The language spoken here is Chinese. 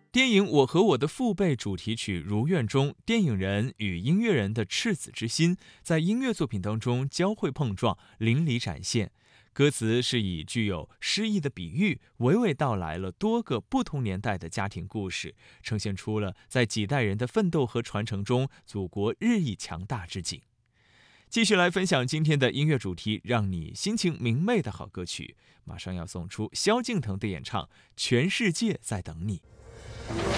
电影《我和我的父辈》主题曲《如愿》中，电影人与音乐人的赤子之心在音乐作品当中交汇碰撞，淋漓展现。歌词是以具有诗意的比喻，娓娓道来了多个不同年代的家庭故事，呈现出了在几代人的奋斗和传承中，祖国日益强大之景。继续来分享今天的音乐主题，让你心情明媚的好歌曲。马上要送出萧敬腾的演唱《全世界在等你》。